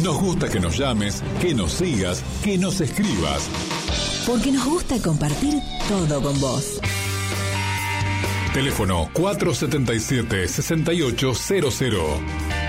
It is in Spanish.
Nos gusta que nos llames, que nos sigas, que nos escribas. Porque nos gusta compartir todo con vos. Teléfono 477-6800.